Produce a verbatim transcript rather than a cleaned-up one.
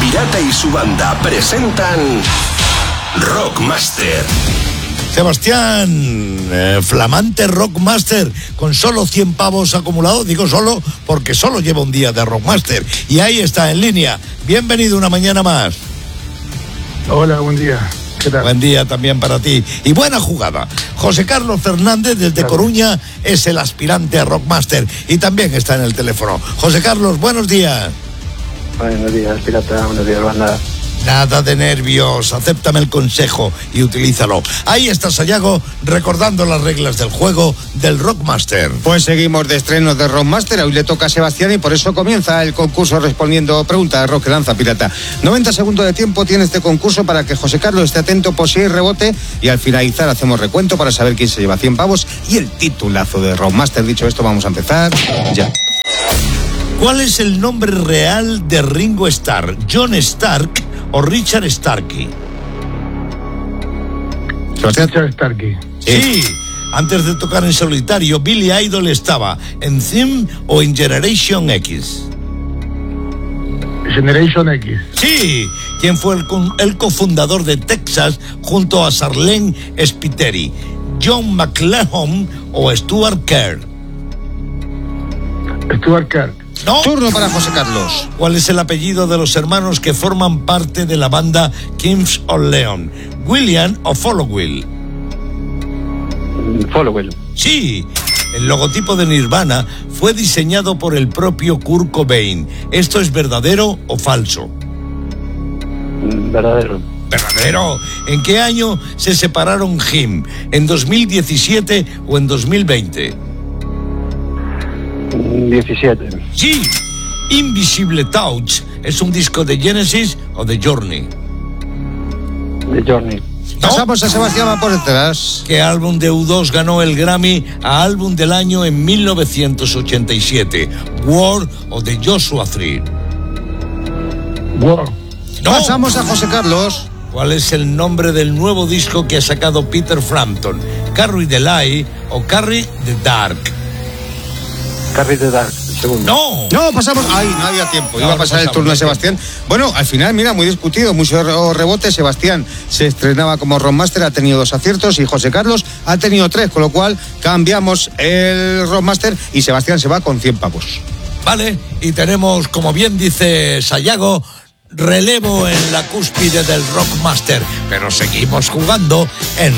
Pirata y su banda presentan Rockmaster. Sebastián, eh, flamante Rockmaster, con solo cien pavos acumulados. Digo solo porque solo lleva un día de Rockmaster. Y ahí está, en línea. Bienvenido una mañana más. Hola, buen día. ¿Qué tal? Buen día también para ti. Y buena jugada. José Carlos Fernández, desde claro. Coruña, es el aspirante a Rockmaster. Y también está en el teléfono. José Carlos, buenos días. Buenos días, pirata. Buenos días, banda. Nada de nervios, acéptame el consejo y utilízalo. Ahí está Sayago recordando las reglas del juego del Rockmaster. Pues seguimos de estrenos de Rockmaster. Hoy le toca a Sebastián y por eso comienza el concurso respondiendo preguntas de Rock que lanza pirata. noventa segundos de tiempo tiene este concurso para que José Carlos esté atento por si hay rebote y al finalizar hacemos recuento para saber quién se lleva cien pavos y el titulazo de Rockmaster. Dicho esto, vamos a empezar ya. ¿Cuál es el nombre real de Ringo Starr? ¿John Stark o Richard Starkey? Richard Starkey. Sí, antes de tocar en solitario, Billy Idol estaba en Theme o en Generation X. Generation X. Sí, ¿quién fue el, el cofundador de Texas junto a Marlene Spiteri? ¿John McLaughlin o Stuart Kerr? Stuart Kerr. ¿No? Turno para José Carlos. ¿Cuál es el apellido de los hermanos que forman parte de la banda Kings of Leon? ¿William o Followill? Followill. Sí, el logotipo de Nirvana fue diseñado por el propio Kurt Cobain. ¿Esto es verdadero o falso? Verdadero. ¿Verdadero? ¿En qué año se separaron Him? ¿En dos mil diecisiete o en dos mil veinte? diecisiete. Sí, Invisible Touch, ¿es un disco de Genesis o de Journey? De Journey. ¿No? Pasamos a Sebastián va por detrás. ¿Qué álbum de U dos ganó el Grammy a álbum del año en mil novecientos ochenta y siete? ¿War o de Joshua Tree? War. ¿No? Pasamos a José Carlos. ¿Cuál es el nombre del nuevo disco que ha sacado Peter Frampton? ¿Carry the Light o Carry the Dark? Carry the Dark, segundo. ¡No! No, pasamos. Ay, no había tiempo. Iba No, a pasar no el turno de Sebastián. Bueno, al final, mira, muy discutido, mucho rebote. Sebastián se estrenaba como Rockmaster, ha tenido dos aciertos y José Carlos ha tenido tres, con lo cual cambiamos el Rockmaster y Sebastián se va con cien pavos. Vale, y tenemos, como bien dice Sayago, relevo en la cúspide del Rockmaster, pero seguimos jugando en